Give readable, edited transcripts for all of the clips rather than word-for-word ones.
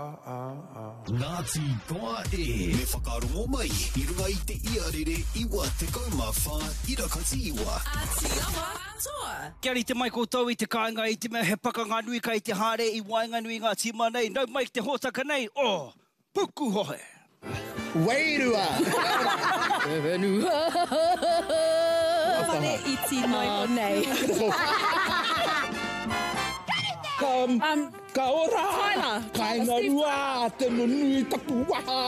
Ngāti toa e. Me whakarongo mai, I runga I te iarere iwa te kaumawha, irakati iwa. Atiawa toa. Kia ri te mai koutou I te kāinga I te mea he pakanga nui kai te hare I wainga nui ngā tima nei. Nau mai te hōtaka nei o Puku Hohe. Wairua! Whenua! Whare iti mai o nei. Ka ora! Tyler! Kainga rua! Te nunui tapu waha!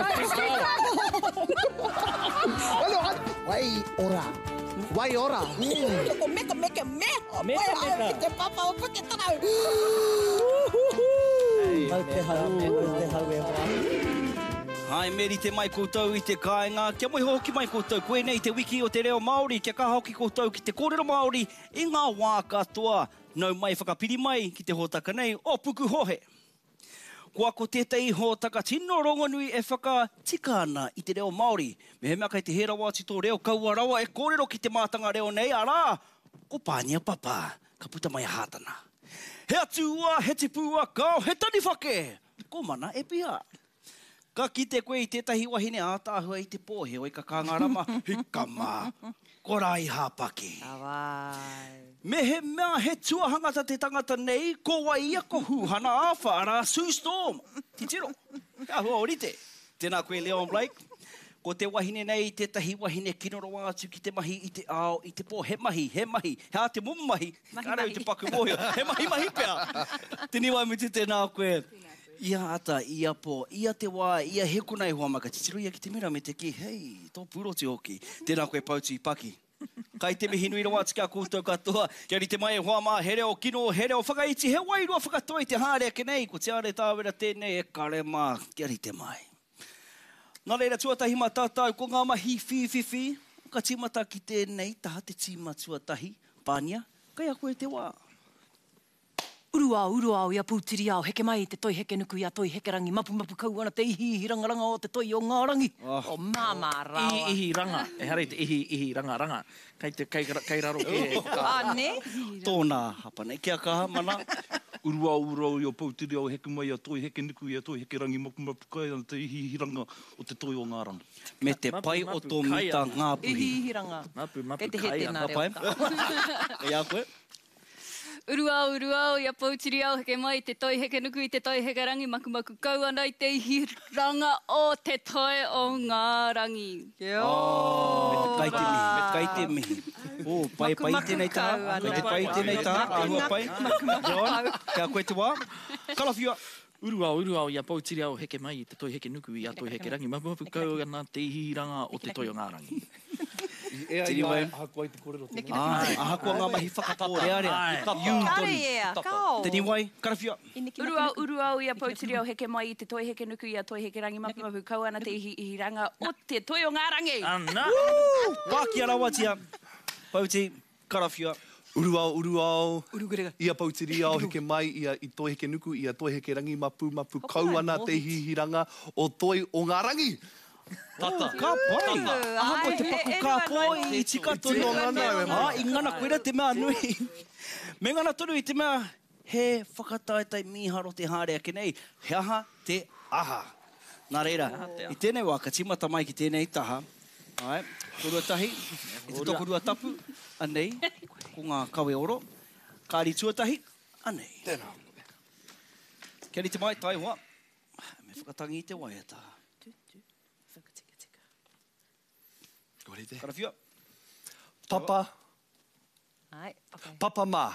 Wai ora! Wai ora! Meka. Meka. Te papa o paketarau. Mau te hau e hoa. Hai meri te mai koutou I te kāinga. Kia moi hoki mai koutou. Koe nei te wiki o te reo Māori. Kia kaha hoki koutou ki te kōrero Māori I ngā wā katoa. Nau mai whakapiri mai ki te hōtaka nei o Puku Hohe. Kua ko tētai hōtaka tino rongonui e whakatika ana I te reo Māori. Me he mea kai te hera wāti tō reo kaua rawa e kōrero ki te mātanga reo nei. Arā, ko pānia papa. Ka puta mai hātana. He atua, he tipua, kau, he tani whake. Ko mana e pia. Ka kite koe I tētahi wahine ātāhua I te pōheo I ka kāngarama. Hikama. Ko rai hāpaki. Awai. Me he mea he tuahangata te tangata nei, ko wa ia ko huhana āwha ara Sue Storm. Titiro. Ka hua orite. Tēnā koe Leon Blake. Ko te wahine nei, tētahi wahine kinoro atu ki te mahi I te ao, I te pō. He mahi. He a te mumu mahi. Karau te paku mōhio. He mahi pia. Tini wai mutu tēnā koe. Ia ata, ia pō, ia te wā, ia heku nei hoa maka. Titiro ia ki te mira me te ki, hei, tō pūroti hoki. Tēnā koe pautu I paki. Kai te mihi nui rawa tika koutou katoa. Kia ri te mai e hoa mā, he reo kino, he reo whakaiti, he wairua whakatoa I te hāre ake nei. Ko te are tāwera tēnei e kare mā, kia ri te mai. Nā reira tuatahi mā tātou, ko ngā mahi whiwhiwhi. Ka tīmata ki tēnei, taha te tīma tuatahi. Pānia, kai a koe te wā. Urua o ia pūtiri ao, heke mai te toi heke nuku ia toi heke rangi, mapu kauana te ihi rangaranga o te toi o ngā rangi. O māma rawa. Ihi ranga, e harei te ihi ranga. Kai raro ke. Ne? Tōnā hapane, kia kaha mana. Urua i o pūtiri ao heke mai a toi heke nuku ia toi heke rangi, mapu kauana te ihi ranga o te toi o ngā rangi. Me te pai o tō mita ngā puhi. Ihi ranga. Mapu Kei te kai hete ana. nā reo. E a koe? Urua o ia pautiri au heke mai te toi heke nuku I te toi heke rangi maku kau ana I te ihi ranga o te toi o ngā rangi. Me kai te mihi. O, pai tēnei taha. Me te pai tēnei taha. Ahua pai. John, kia koe te wā. Kalawhiua. Urua o ia pautiri au heke mai te toi heke nuku ia toi heke rangi, mapu kau ana te ihi ranga o te toi o ngā rangi. Tini wai. Ahakua I te kōrero tōna. Ahakua ngā mahi whakapō. Rea. Kare ea, kao. Tini wai, karawhia. Urua o ia pautiri au heke mai I te toi heke nuku ia toi heke rangi mapu kau ana te ihi ranga o te toi o ngā rangi. Ana! Pākia rawa tia. Pauti, karawhia. Urua o. Urugurega. Ia pautiri ao heke mai ia I toi heke nuku, ia toi heke rangi, mapu kau ana te hihiranga o toi o ngā rangi. Tata. Ka pai. Aha ko te paku ka poi I tika tono ngana. I ngana koera te mea nui. Me ngana tonu I te mea he whakataetai miharo te hāre ake nei. He aha te aha. Nā reira, I tēnei wā ka timata mai ki tēnei taha. Ai, korua tahi, e te tokorua tapu, anei, ko ngā kawe oro. Kāri tuatahi, anei. Tēnā. Kia ri te mai, tai hoa. Me whakatangi I te waiata. Korite. Karawhia. Papa. Ai, papai. Papa mā.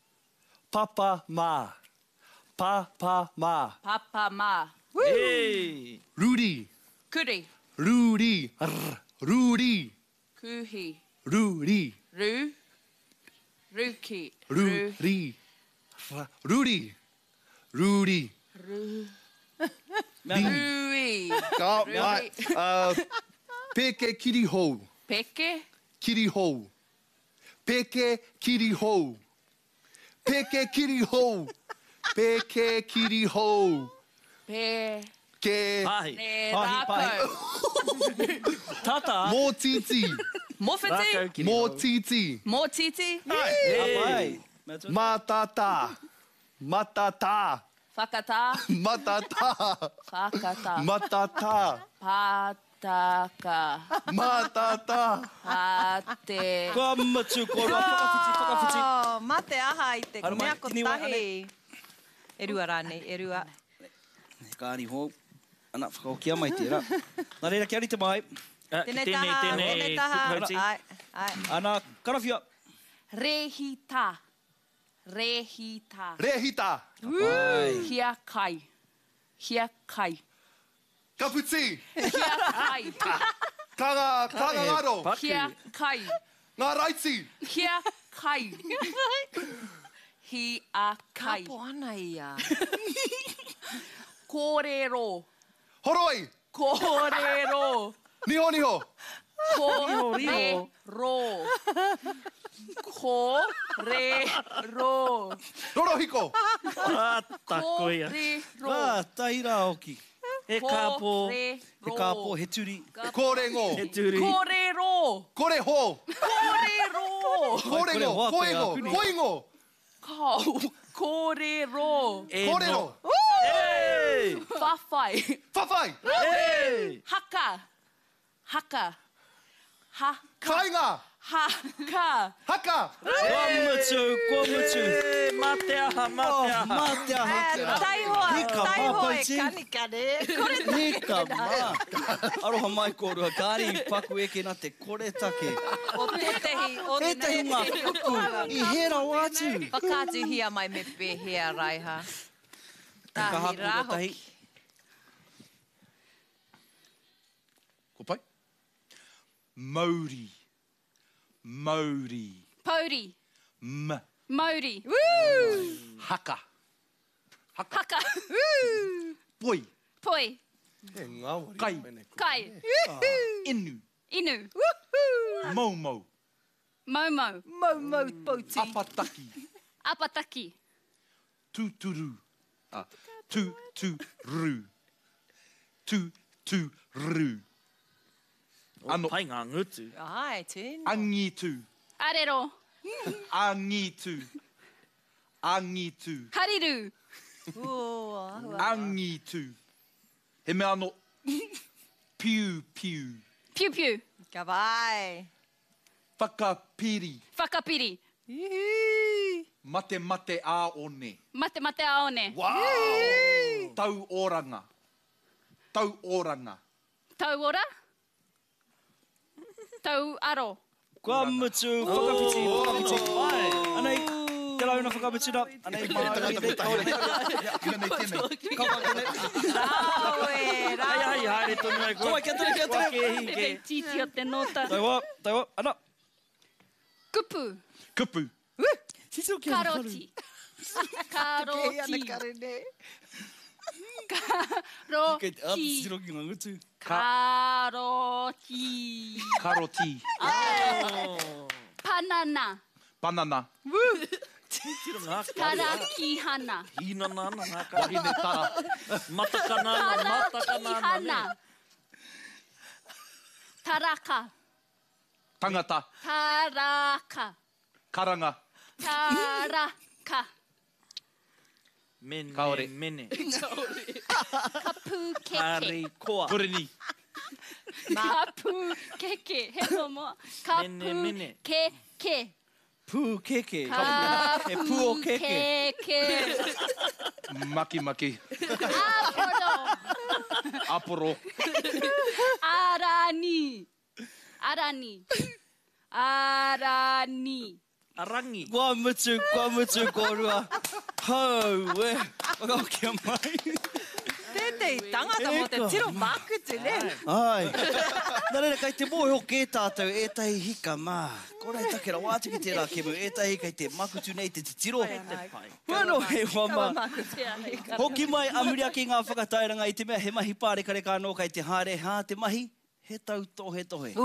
Papa mā. Hey! Ruri. Kuri. Ruri. Kuhi. Ruri. Ruki. Ruri. Rui. Ka mai. Peke kiri hou. Peke. Kiri hou. Peke kiri hou. Peke kiri hou. Peke kiri hou. Pe. Ke. Pahi. Ne Pahi. rākau. Tata. Mō titi. Mōwhiti. Mō titi. Mō titi. Apai. Matata. Whakatā. Matata. Whakatā. Matata. Pātaka. Matata. Pāte. Kua matu, kua whakawhiti. Oh, mate aha i te Aru mai, mea ko tini wai, tahi. E rua rānei, e rua. Kāri hō, ana whakaokia mai tērā. Nā reira, kia rita mai. Tēnei taha, tēnei taha. Ai. Ana, karawhia. Rehita. Rehita. Rehita. Hia kai. Hia kai. Kaputi. Hia kai. Kangaro. Hia kai. Ngā raiti. Hia kai. Hia kai. Kapo ana ia. Kōrero. Horoi. Kōrero. Niho niho. Kōrero. Kōrero. Rorohiko. Takoia. Ah, tahi rā hoki. He kāpō, he kāpō, he turi. Kōrengo. He turi. Kōrero. Koreho. Kōrero. Korengo. Koengo. Koengo. Kōrero. Kōrero. Whawhai. Whawhai. Haka. Haka. Haka. Kainga. Haka. Haka. Kua mutu. Mate aha, mate aha. Mate aha. Taihoa, Hika taihoa e mapaiti. kanikane. Nika mā. Aroha mai kōrua, kāri paku eke nā te kore take. O tetehi, o He tehi ngā kuku, i hera wātu. Whakātu hia mai me pēhea raiha. Tahi Kahaku rā rā tahi. hoki. Ko pai? Mauri. Mauri. Pauri. Mauri. Haka. Haka. Poi. Poi. He ngāwari. Kai. Kai. Inu. Inu. Maumau. Momo. Mau pouti. Apataki. Apataki. Tuturu. Tuturu. Tuturu. Ano. Pai ngā ngutu. Ai, tēnā. Angitu. Arero. Angitu. Angitu. Hariru. Angitu. He mea ano. Piu, piu. Piu piu. Ka vai. Whakapiri. Whakapiri. Mate mate a one. Mate mate aone. Tau oranga. Tau oranga. Tau ora. Tau aro. Kua mutu, whakapiti. Anei, te launa whakapiti rā. Anei, maari, kaore. Raue, raue. Ai, haere tonu ai koe. Koe, kia tere, kia tere. Kei titi o te nota. Taiwa, ana. Kupu. Kupu. Karoti. Karoti. Kei te ati siro ki ngā ngutu. Karoti. Karoti. Banana. Banana. Tarakihana. Ina nana, ngā kahine tara. Matakana, matakana. Tarakihana. Taraka. Tangata. Taraka. Karanga. Taraka. Mene, Kaore. mene. Kapu keke. Kāri koa. Koreni. Kapu keke. He momo. Kapu Mene. keke. Pū keke. Kapu He pū o keke. keke. Maki, maki. Aporo. Aporo. Arani. Arani. Arani. Arangi. Kua mutu, kōrua. Hau, we. Whakaokia mai. Tētei tangata mo te tiro makutu, ne? Ai. Nā reira, kai te moe ho kē tātou, e tahi hika mā. Kōrei takera wātu ki tērā kemu, e tahi kai te makutu nei te tiro. Wano he wama. Hoki mai amuria ki ngā whakatairanga i te mea he mahi pāreka reka anō kai te haere hā te mahi, he tau tohe tohe.